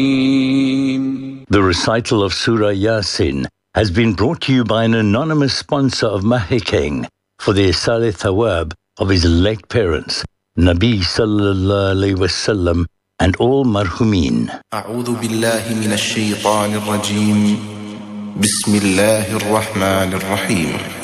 The recital of Surah Yasin has been brought to you by an anonymous sponsor of Mahikeng for the Isale Thawab of his late parents, Nabi Sallallahu Alaihi Wasallam, and all marhumin. أعوذ بالله من الشيطان الرجيم. بسم الله الرحمن الرحيم.